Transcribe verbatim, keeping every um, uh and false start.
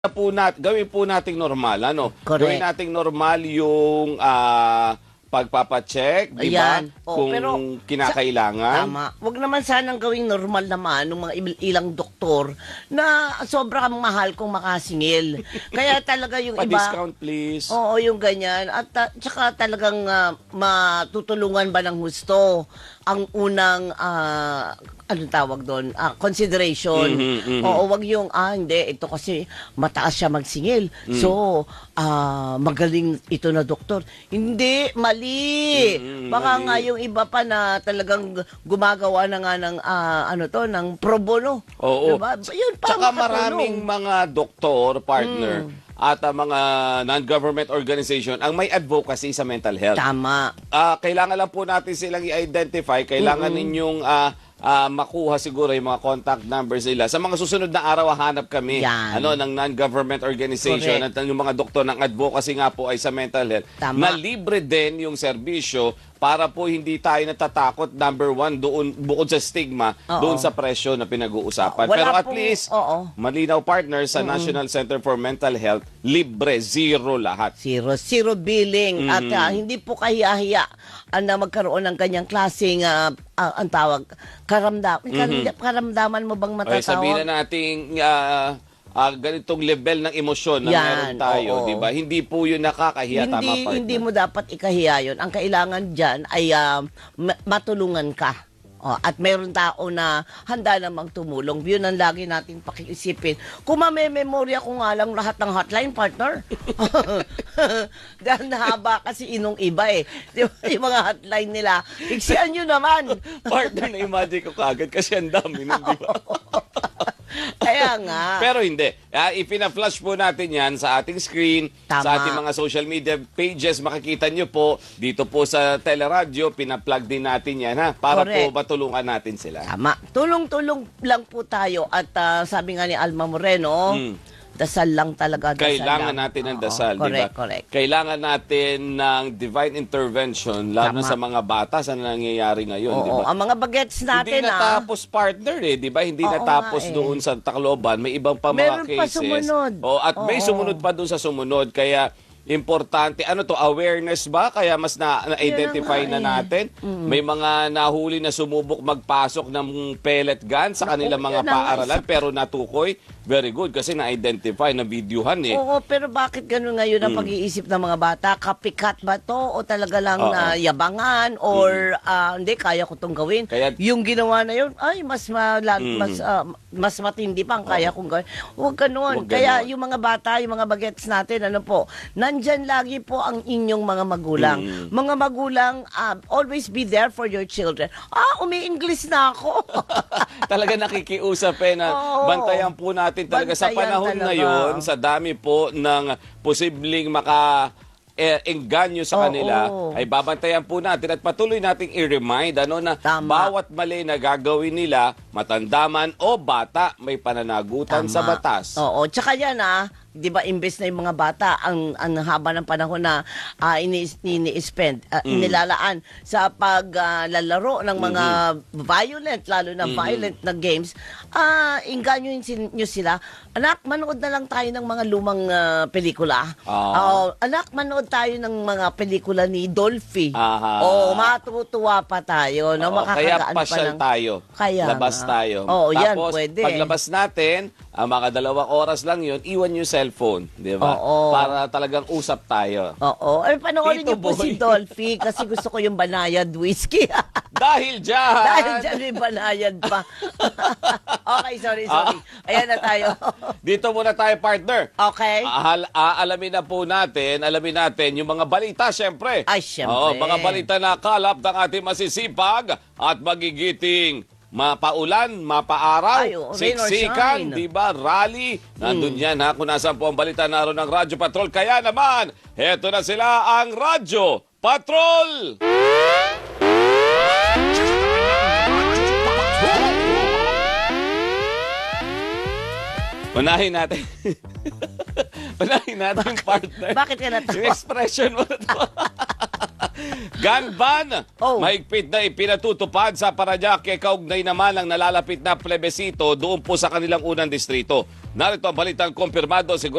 po nat gawin po nating normal, ano? Correct. Gawin nating normal yung ah, pagpapacheck, di ba? Ayan. O, Kung pero kinakailangan. Tama. Huwag naman sanang gawing normal naman ng mga ibil- ilang doktor na sobrang mahal kung makasingil. Kaya talaga yung iba... Pa-discount, please. Oo, yung ganyan. At uh, tsaka talagang ah, matutulungan ba ng husto ang unang, ah, anong tawag doon? Ah, consideration. Mhm, mhm. Oo, wag yung, ah, hindi, ito kasi mataas siya magsingil. Mm. So, ah, magaling ito na doktor. Hindi, mali. Mm, Baka mali. nga yung iba pa na talagang gumagawa na nga ng, ah, ano to, ng pro bono. Oo. Diba? Yun pa Tsaka makatulong. maraming mga doktor, partner, at ang mga non-government organization ang may advocacy sa mental health. Tama. Ah, kailangan lang po natin silang i-identify. Kailangan ninyong ah, ah, makuha siguro yung mga contact numbers nila. Sa mga susunod na araw, hanap kami Yan. ano ng non-government organization Correct. at yung mga doktor ng advocacy nga po ay sa mental health. Tama. Na libre din yung serbisyo para po hindi tayo natatakot, number one, doon, bukod sa stigma, Oo. doon sa presyo na pinag-uusapan. Wala Pero at pong- least, oo. malinaw partner sa National Center for Mental Health, libre, zero lahat. Zero. Zero billing. At ah, hindi po kahiya-hiya ah, na magkaroon ng kanyang klaseng, ah, ah, ang tawag, karamdam. Karamda- Karamdaman mo bang Okay, sabihin matatawag? na nating ah, ah, ganitong level ng emosyon na Yan, meron tayo, oo. di ba? Hindi po yun nakakahiya, tama hindi, partner. hindi mo dapat ikahiya yun. Ang kailangan dyan ay ah, ma- matulungan ka. Oh, at meron tao na handa namang tumulong. Yun ang lagi natin pakiisipin. Kung mamememorya ko nga lang lahat ng hotline, partner. Dahil nahaba kasi inong iba eh. Di ba, yung mga hotline nila. Iksian nyo naman. Partner, na-imagine ko kagad kasi ang dami nun, di ba? Kaya nga. Pero hindi. Uh, ipina-flash po natin yan sa ating screen, Tama. sa ating mga social media pages. Makikita nyo po, dito po sa teleradyo, pina-plug din natin yan, ha? Para Correct. po matulungan natin sila. Tama. Tulong-tulong lang po tayo. At ah, sabi nga ni Alma Moreno, Mm. dasal lang talaga. Dasal Kailangan lang. natin ng Oo, dasal, di ba? correct, correct. Kailangan natin ng divine intervention, lalo na Tama. sa mga bata sa nangyayari ngayon, Oo, di ba? ang mga bagets natin, Hindi ah. natapos partner eh, di ba? Hindi Oo natapos nga eh. doon sa Tacloban, may ibang pa mga Meron pa cases. sumunod. O, at may Oo. sumunod pa doon sa sumunod, kaya importante, ano to, awareness ba? Kaya mas na- na-identify Yun na na, nga eh. natin. May mga nahuli na sumubok magpasok ng pellet gun sa kanilang mga yun na nga, paaralan, pero natukoy. Very good, kasi na-identify, na videohan eh. Oo, pero bakit gano'n ngayon Mm. ang pag-iisip ng mga bata? Kapikat ba to? O talaga lang Oo. na yabangan? Or ah, hindi, kaya ko itong gawin? Kaya- yung ginawa na yun, ay, mas, mala- Mm. mas, ah, mas matindi pa ang kaya kong gawin. Huwag gano'n. Huwag Kaya gano'n. yung mga bata, yung mga bagets natin, ano po, nandyan lagi po ang inyong mga magulang. Mm. Mga magulang, ah, always be there for your children. Ah, umi-English na ako. Talaga nakikiusap eh na Oo. bantayan po natin talaga sa Bantayan panahon talaga. ngayon, sa dami po ng posibleng maka eh, engganyo sa Oo. kanila, ay babantayan po natin at patuloy nating i-remind ano na Tama. bawat mali na gagawin nila, matandaman o bata, may pananagutan Tama. sa batas. Oo, tsaka yan ah, 'di ba imbes na yung mga bata ang ang haba ng panahon na ah, ini ini-spend ah, Mm. inilalaan sa paglalaro ng mga Mm-hmm. violent lalo na violent na games, ah inganyo nyo sila. Anak, manood na lang tayo ng mga lumang ah, pelikula. Ah. Oo, anak, manood tayo ng mga pelikula ni Dolphy. Aha. Oo, matutuwa pa tayo, no? Oo, kaya Makakagaan pa pasyal ng- tayo. Kaya Labas nga. tayo. Oo, yan, Tapos, pwede. paglabas natin, ang mga dalawang oras lang yun, iwan yung cellphone. Di ba? Oo. Para talagang usap tayo. Oo. Ay, panoorin Tito niyo po Boy. si Dolphy kasi gusto ko yung banayad whiskey. Dahil dyan! Dahil dyan may banayad pa. Okay, sorry, sorry. Ayan na tayo. Dito muna tayo, partner. Okay? Ahal, aalamin na po natin, alamin natin yung mga balita, syempre. Ay, syempre. Oo, mga balita na kalap ng ating masisipag at magigiting mapaulan, mapaaraw, Ay, oo, rain or siksikan, shine. di ba, rally. Nandun yan ha, kung nasaan po ang balita naroon ng Radyo Patrol. Kaya naman, heto na sila ang Radyo Patrol! Unahin natin. Unahin natin, partner. Bakit ka natawa? Yung expression mo na to. Gun ban, Oh. mahigpit na ipinatutupad sa Parañaque, kaugnay naman ang nalalapit na plebisito doon po sa kanilang unang distrito. Narito ang balitang kumpirmado siguro